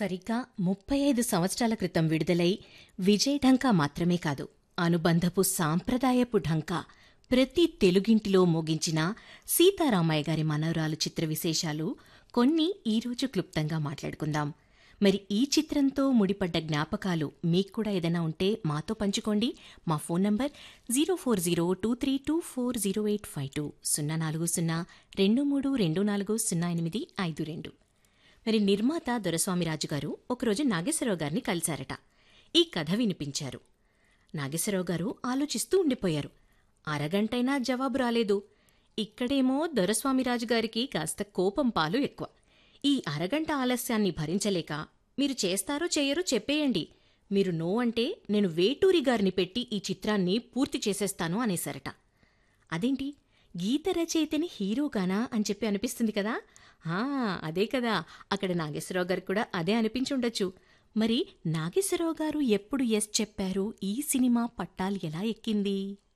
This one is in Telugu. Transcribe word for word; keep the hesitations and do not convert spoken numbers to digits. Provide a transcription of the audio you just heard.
సరిగ్గా ముప్పై ఐదు సంవత్సరాల క్రితం విడుదలై విజయ్ ఢంకా మాత్రమే కాదు, అనుబంధపు సాంప్రదాయపు ఢంకా ప్రతి తెలుగింటిలో మోగించిన సీతారామయ్య గారి మనవరాలు చిత్ర విశేషాలు కొన్ని ఈరోజు క్లుప్తంగా మాట్లాడుకుందాం. మరి ఈ చిత్రంతో ముడిపడ్డ జ్ఞాపకాలు మీక్కూడా ఏదైనా ఉంటే మాతో పంచుకోండి. మా phone number zero four zero two three two four zero eight five two సున్నా నాలుగు సున్నా రెండు మూడు రెండు నాలుగు సున్నా ఎనిమిది ఐదు రెండు. మరి నిర్మాత దొరస్వామిరాజు గారు ఒకరోజు నాగేశ్వరరావు గారిని కలిశారట. ఈ కథ వినిపించారు. నాగేశ్వరరావు గారు ఆలోచిస్తూ ఉండిపోయారు. అరగంటైనా జవాబు రాలేదు. ఇక్కడేమో దొరస్వామిరాజు గారికి కాస్త కోపం పాలు ఎక్కువ. ఈ అరగంట ఆలస్యాన్ని భరించలేక, మీరు చేస్తారో చెయ్యరో చెప్పేయండి, మీరు నో అంటే నేను వేటూరి గారిని పెట్టి ఈ చిత్రాన్ని పూర్తి చేసేస్తాను అనేసరట. అదేంటి, గీత రచయితని హీరోగానా అని చెప్పి అనిపిస్తుంది కదా. ఆ అదే కదా, అక్కడ నాగేశ్వరరావు గారికి కూడా అదే అనిపించుండొచ్చు. మరి నాగేశ్వరరావు గారు ఎప్పుడు ఎస్ చెప్పారు, ఈ సినిమా పట్టాలు ఎలా ఎక్కింది?